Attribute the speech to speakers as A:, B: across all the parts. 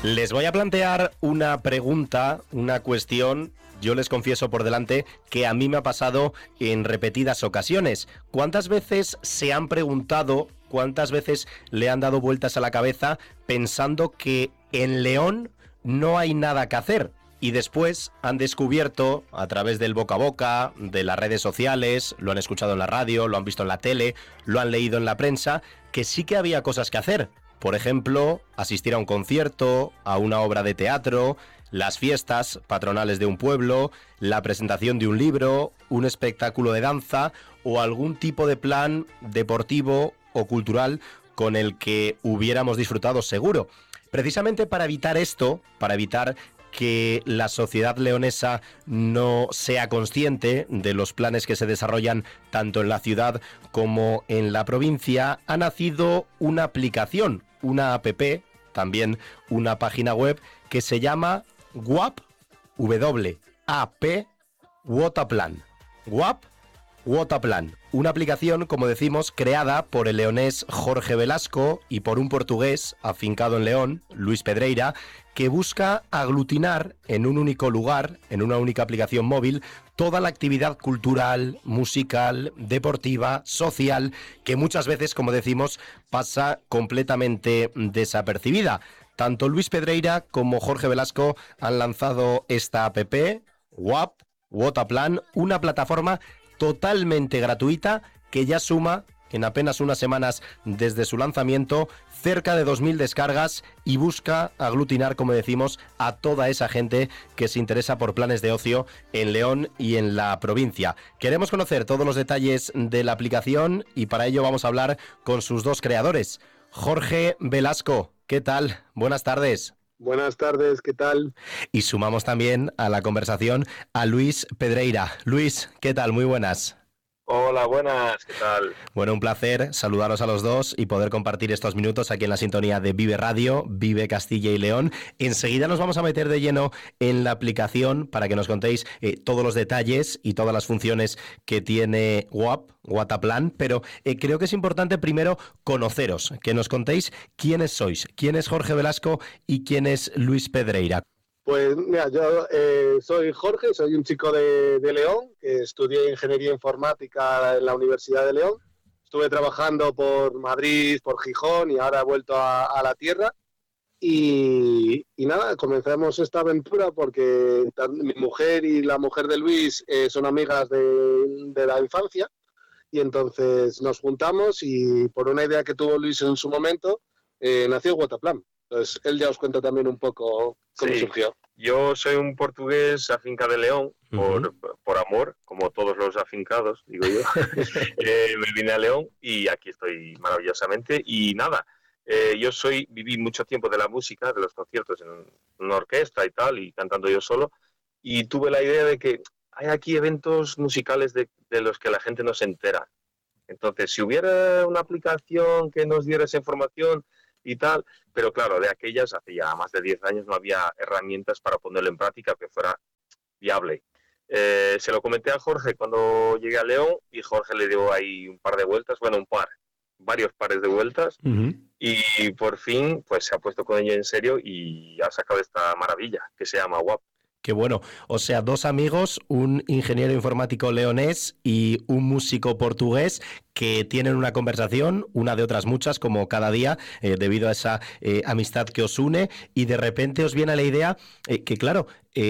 A: Les voy a plantear una pregunta, una cuestión. Yo les confieso por delante que a mí me ha pasado en repetidas ocasiones. ¿Cuántas veces se han preguntado, cuántas veces le han dado vueltas a la cabeza pensando que en León no hay nada que hacer? Y después han descubierto, a través del boca a boca, de las redes sociales, lo han escuchado en la radio, lo han visto en la tele, lo han leído en la prensa, que sí que había cosas que hacer. Por ejemplo, asistir a un concierto, a una obra de teatro, las fiestas patronales de un pueblo, la presentación de un libro, un espectáculo de danza o algún tipo de plan deportivo o cultural con el que hubiéramos disfrutado seguro. Precisamente para evitar esto, para evitar que la sociedad leonesa no sea consciente de los planes que se desarrollan tanto en la ciudad como en la provincia, ha nacido una aplicación, una app, también una página web que se llama WAP, W-A-P, Wotaplan. WAP, Wotaplan. Una aplicación, como decimos, creada por el leonés Jorge Velasco y por un portugués afincado en León, Luis Pedreira, que busca aglutinar en un único lugar, en una única aplicación móvil, toda la actividad cultural, musical, deportiva, social, que muchas veces, como decimos, pasa completamente desapercibida. Tanto Luis Pedreira como Jorge Velasco han lanzado esta app, WAP, Wotaplan, una plataforma totalmente gratuita que ya suma, en apenas unas semanas desde su lanzamiento, cerca de 2.000 descargas y busca aglutinar, como decimos, a toda esa gente que se interesa por planes de ocio en León y en la provincia. Queremos conocer todos los detalles de la aplicación y para ello vamos a hablar con sus dos creadores. Jorge Velasco, ¿qué tal? Buenas tardes.
B: Buenas tardes, ¿qué tal?
A: Y sumamos también a la conversación a Luis Pedreira. Luis, ¿qué tal? Muy buenas.
C: Hola, buenas, ¿qué tal?
A: Bueno, un placer saludaros a los dos y poder compartir estos minutos aquí en la sintonía de Vive Radio, Vive Castilla y León. Enseguida nos vamos a meter de lleno en la aplicación para que nos contéis todos los detalles y todas las funciones que tiene WAP, Wotaplan, pero creo que es importante primero conoceros, que nos contéis quiénes sois, quién es Jorge Velasco y quién es Luis Pedreira.
B: Pues mira, yo soy Jorge, soy un chico de León, que estudié Ingeniería Informática en la Universidad de León. Estuve trabajando por Madrid, por Gijón y ahora he vuelto a la tierra. Y nada, comenzamos esta aventura porque mi mujer y la mujer de Luis son amigas de la infancia. Y entonces nos juntamos y por una idea que tuvo Luis en su momento, nació Wotaplan. Entonces, él ya os cuenta también un poco cómo surgió.
C: Yo soy un portugués afincado de León, por amor, como todos los afincados, digo yo. Me vine a León y aquí estoy maravillosamente. Y nada, viví mucho tiempo de la música, de los conciertos en una orquesta y tal, y cantando yo solo. Y tuve la idea de que hay aquí eventos musicales de los que la gente no se entera. Entonces, si hubiera una aplicación que nos diera esa información y tal, pero claro, de aquellas hace ya más de 10 años no había herramientas para ponerlo en práctica que fuera viable. Se lo comenté a Jorge cuando llegué a León y Jorge le dio ahí un par de vueltas, varios pares de vueltas, y por fin pues se ha puesto con ello en serio y ha sacado esta maravilla que se llama WAP.
A: Qué bueno, o sea, dos amigos, un ingeniero informático leonés y un músico portugués que tienen una conversación, una de otras muchas, como cada día, debido a esa amistad que os une, y de repente os viene la idea que, claro,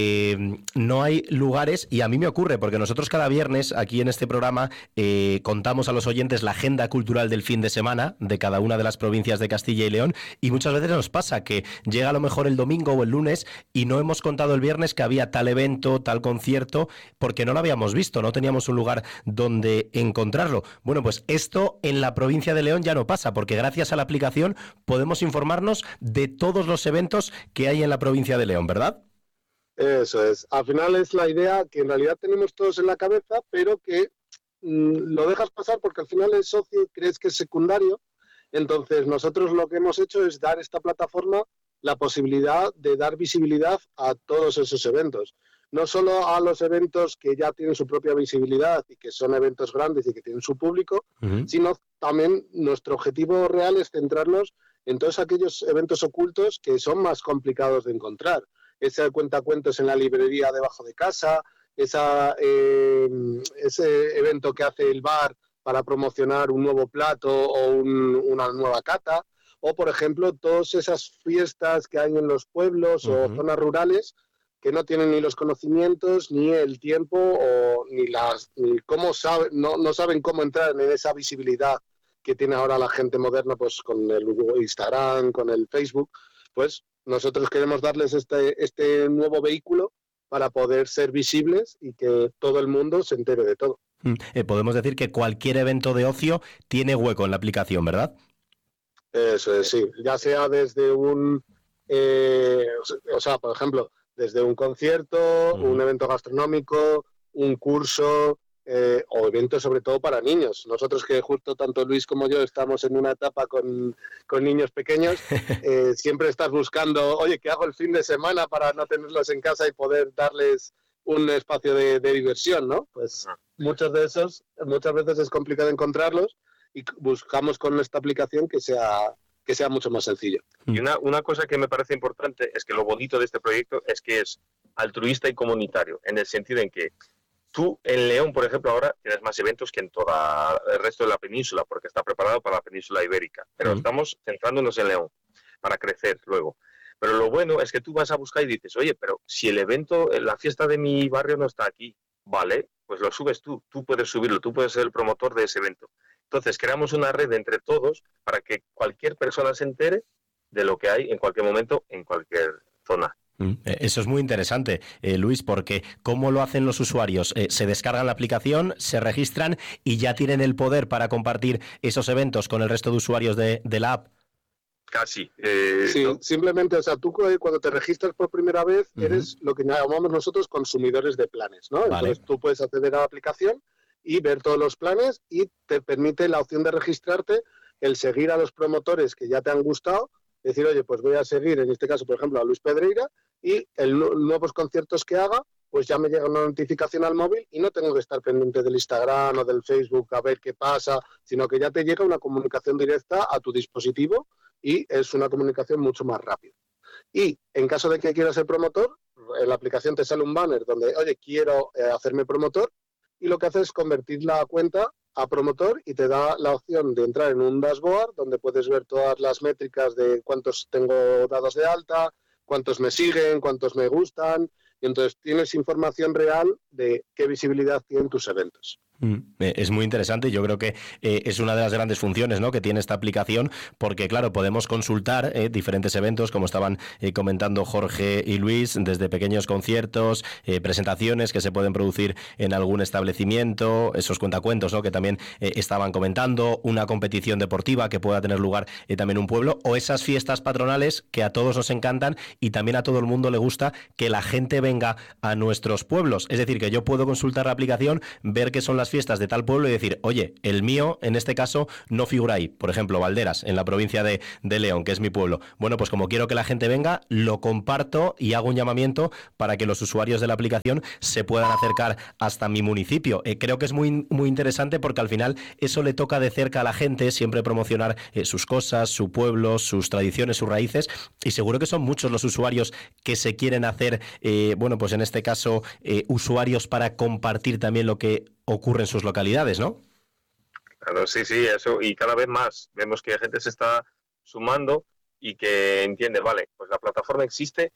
A: no hay lugares, y a mí me ocurre, porque nosotros cada viernes aquí en este programa contamos a los oyentes la agenda cultural del fin de semana de cada una de las provincias de Castilla y León, y muchas veces nos pasa que llega a lo mejor el domingo o el lunes y no hemos contado el viernes que había tal evento, tal concierto, porque no lo habíamos visto, no teníamos un lugar donde encontrarlo. Bueno, pues esto en la provincia de León ya no pasa, porque gracias a la aplicación podemos informarnos de todos los eventos que hay en la provincia de León, ¿verdad?
B: Eso es. Al final es la idea que en realidad tenemos todos en la cabeza, pero que lo dejas pasar porque al final el socio crees que es secundario. Entonces nosotros lo que hemos hecho es dar esta plataforma la posibilidad de dar visibilidad a todos esos eventos. No solo a los eventos que ya tienen su propia visibilidad y que son eventos grandes y que tienen su público, sino también nuestro objetivo real es centrarnos en todos aquellos eventos ocultos que son más complicados de encontrar. Ese cuentacuentos en la librería debajo de casa, ese evento que hace el bar para promocionar un nuevo plato o una nueva cata, o por ejemplo todas esas fiestas que hay en los pueblos o zonas rurales que no tienen ni los conocimientos, ni el tiempo, ni cómo no saben cómo entrar en esa visibilidad que tiene ahora la gente moderna, pues con el Instagram, con el Facebook. Pues nosotros queremos darles este nuevo vehículo para poder ser visibles y que todo el mundo se entere de todo.
A: Podemos decir que cualquier evento de ocio tiene hueco en la aplicación, ¿verdad?
B: Eso es, sí. Ya sea desde por ejemplo, desde un concierto, un evento gastronómico, un curso, o eventos sobre todo para niños. Nosotros que justo tanto Luis como yo estamos en una etapa con niños pequeños, siempre estás buscando, oye, ¿qué hago el fin de semana para no tenerlos en casa y poder darles un espacio de diversión, ¿no? Pues muchas veces es complicado encontrarlos y buscamos con esta aplicación que sea mucho más sencillo.
C: Y una cosa que me parece importante es que lo bonito de este proyecto es que es altruista y comunitario, en el sentido en que tú en León, por ejemplo, ahora tienes más eventos que en todo el resto de la península, porque está preparado para la península ibérica, pero estamos centrándonos en León para crecer luego. Pero lo bueno es que tú vas a buscar y dices, oye, pero si el evento, la fiesta de mi barrio no está aquí, vale, pues lo subes tú puedes subirlo, tú puedes ser el promotor de ese evento. Entonces creamos una red entre todos para que cualquier persona se entere de lo que hay en cualquier momento, en cualquier zona.
A: Eso es muy interesante, Luis, porque ¿cómo lo hacen los usuarios? Se descargan la aplicación, se registran y ya tienen el poder para compartir esos eventos con el resto de usuarios de la app.
C: Casi.
B: Sí, ¿no? Simplemente, o sea, tú cuando te registras por primera vez eres lo que llamamos nosotros consumidores de planes, ¿no?
A: Vale.
B: Entonces tú puedes acceder a la aplicación y ver todos los planes y te permite la opción de registrarte, el seguir a los promotores que ya te han gustado, decir, oye, pues voy a seguir, en este caso, por ejemplo, a Luis Pedreira y nuevos conciertos que haga, pues ya me llega una notificación al móvil y no tengo que estar pendiente del Instagram o del Facebook a ver qué pasa, sino que ya te llega una comunicación directa a tu dispositivo y es una comunicación mucho más rápida. Y en caso de que quieras ser promotor, en la aplicación te sale un banner donde, oye, quiero hacerme promotor, y lo que hace es convertir la cuenta a promotor y te da la opción de entrar en un dashboard donde puedes ver todas las métricas de cuántos tengo dados de alta, cuántos me siguen, cuántos me gustan, y entonces tienes información real de qué visibilidad tienen tus eventos.
A: Es muy interesante. Yo creo que es una de las grandes funciones, ¿no?, que tiene esta aplicación, porque claro, podemos consultar diferentes eventos, como estaban comentando Jorge y Luis, desde pequeños conciertos, presentaciones que se pueden producir en algún establecimiento, esos cuentacuentos, ¿no?, que también estaban comentando, una competición deportiva que pueda tener lugar también en un pueblo, o esas fiestas patronales que a todos nos encantan y también a todo el mundo le gusta que la gente venga a nuestros pueblos. Es decir, que yo puedo consultar la aplicación, ver qué son las fiestas de tal pueblo y decir, oye, el mío en este caso no figura ahí, por ejemplo Valderas, en la provincia de León, que es mi pueblo. Bueno, pues como quiero que la gente venga, lo comparto y hago un llamamiento para que los usuarios de la aplicación se puedan acercar hasta mi municipio. Creo que es muy, muy interesante, porque al final eso le toca de cerca a la gente, siempre promocionar sus cosas, su pueblo, sus tradiciones, sus raíces, y seguro que son muchos los usuarios que se quieren hacer, bueno, pues en este caso usuarios para compartir también lo que ocurre en sus localidades, ¿no?
C: Claro, sí, eso, y cada vez más vemos que la gente se está sumando y que entiende, vale, pues la plataforma existe,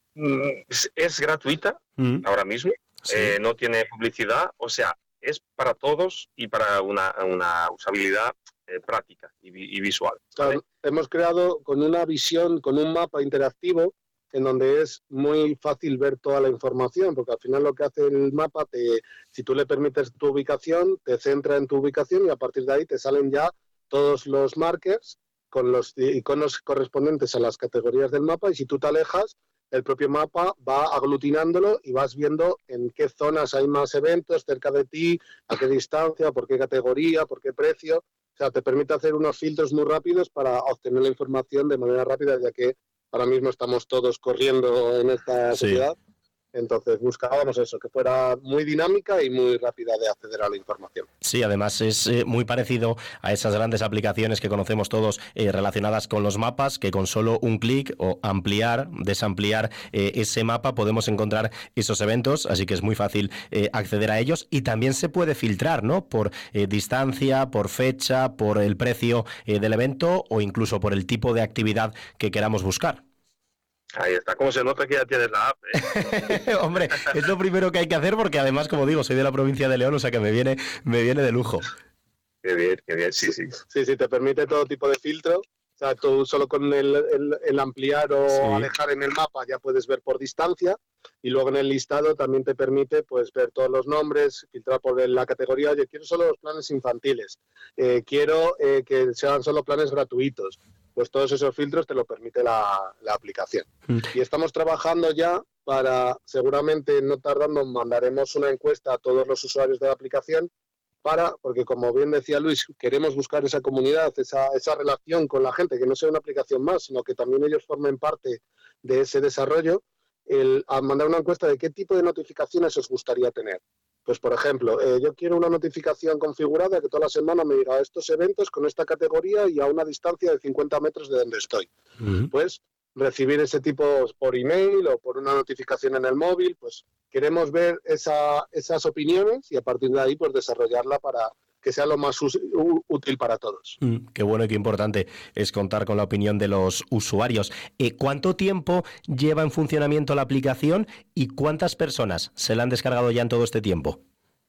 C: es gratuita ahora mismo, sí. No tiene publicidad, o sea, es para todos y para una usabilidad práctica y visual, ¿vale?
B: Claro, hemos creado con una visión, con un mapa interactivo, en donde es muy fácil ver toda la información, porque al final lo que hace el mapa, si tú le permites tu ubicación, te centra en tu ubicación y a partir de ahí te salen ya todos los markers con los iconos correspondientes a las categorías del mapa, y si tú te alejas, el propio mapa va aglutinándolo y vas viendo en qué zonas hay más eventos cerca de ti, a qué distancia, por qué categoría, por qué precio. O sea, te permite hacer unos filtros muy rápidos para obtener la información de manera rápida, ya que ahora mismo estamos todos corriendo en esta sociedad. Entonces buscábamos eso, que fuera muy dinámica y muy rápida de acceder a la información.
A: Sí, además es muy parecido a esas grandes aplicaciones que conocemos todos relacionadas con los mapas, que con solo un clic o ampliar, desampliar ese mapa podemos encontrar esos eventos, así que es muy fácil acceder a ellos y también se puede filtrar, ¿no? Por distancia, por fecha, por el precio del evento o incluso por el tipo de actividad que queramos buscar.
C: Ahí está, como se nota que ya tienes la app, ¿eh?
A: Hombre, es lo primero que hay que hacer porque además, como digo, soy de la provincia de León, o sea que me viene de lujo.
C: Qué bien, sí.
B: Sí, te permite todo tipo de filtro. O sea, tú solo con el ampliar o alejar en el mapa ya puedes ver por distancia y luego en el listado también te permite pues ver todos los nombres, filtrar por la categoría. Oye, quiero solo los planes infantiles, quiero que sean solo planes gratuitos. Pues todos esos filtros te lo permite la aplicación. Y estamos trabajando ya para, seguramente no tardando, mandaremos una encuesta a todos los usuarios de la aplicación porque como bien decía Luis, queremos buscar esa comunidad, esa relación con la gente, que no sea una aplicación más, sino que también ellos formen parte de ese desarrollo, a mandar una encuesta de qué tipo de notificaciones os gustaría tener. Pues, por ejemplo, yo quiero una notificación configurada que toda la semana me diga estos eventos con esta categoría y a una distancia de 50 metros de donde estoy. Pues recibir ese tipo por email o por una notificación en el móvil, pues queremos ver esas opiniones y a partir de ahí pues desarrollarla para que sea lo más útil para todos.
A: Qué bueno y qué importante es contar con la opinión de los usuarios. ¿Cuánto tiempo lleva en funcionamiento la aplicación y cuántas personas se la han descargado ya en todo este tiempo?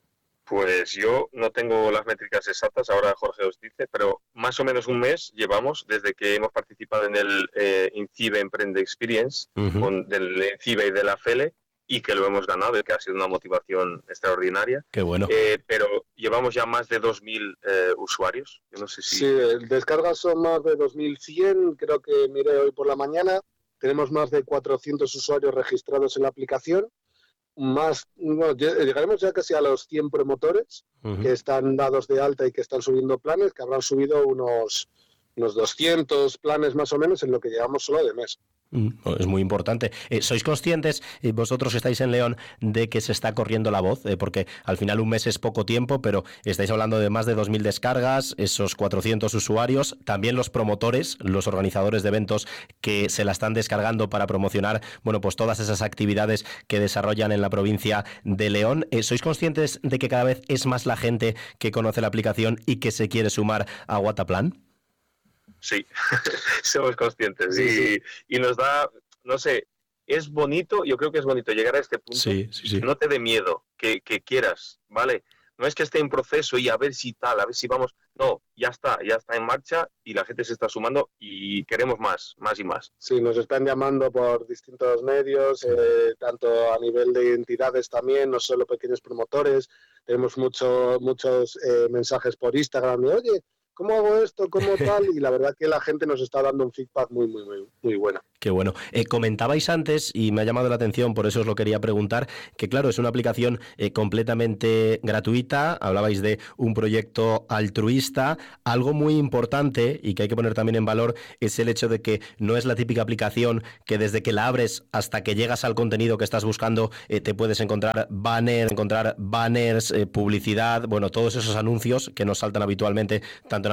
C: Pues yo no tengo las métricas exactas, ahora Jorge os dice, pero más o menos un mes llevamos desde que hemos participado en el INCIBE Emprende Experience, del INCIBE y de la FELE, y que lo hemos ganado y que ha sido una motivación extraordinaria.
A: Qué bueno.
C: Pero llevamos ya más de 2.000 usuarios. Yo no sé si...
B: Sí, descargas son más de 2.100, creo que miré hoy por la mañana. Tenemos más de 400 usuarios registrados en la aplicación. Llegaremos ya casi a los 100 promotores que están dados de alta y que están subiendo planes, que habrán subido unos 200 planes más o menos en lo que llevamos solo de mes.
A: Es muy importante. ¿Sois conscientes, vosotros que estáis en León, de que se está corriendo la voz? Porque al final un mes es poco tiempo, pero estáis hablando de más de 2.000 descargas, esos 400 usuarios, también los promotores, los organizadores de eventos que se la están descargando para promocionar, bueno, pues todas esas actividades que desarrollan en la provincia de León. ¿Sois conscientes de que cada vez es más la gente que conoce la aplicación y que se quiere sumar a Wataplan?
C: Sí, somos conscientes y nos da, no sé, es bonito, yo creo que es bonito llegar a este punto,
A: sí.
C: que no te dé miedo, que quieras, ¿vale? No es que esté en proceso y a ver si vamos, no, ya está en marcha y la gente se está sumando y queremos más y más.
B: Sí, nos están llamando por distintos medios, tanto a nivel de entidades también, no solo pequeños promotores, tenemos muchos mensajes por Instagram de, oye, ¿cómo hago esto? ¿Cómo tal? Y la verdad que la gente nos está dando un feedback muy bueno.
A: Qué bueno. Comentabais antes, y me ha llamado la atención, por eso os lo quería preguntar, que claro, es una aplicación completamente gratuita, hablabais de un proyecto altruista, algo muy importante y que hay que poner también en valor es el hecho de que no es la típica aplicación que desde que la abres hasta que llegas al contenido que estás buscando te puedes encontrar banners, publicidad, bueno, todos esos anuncios que nos saltan habitualmente, tanto en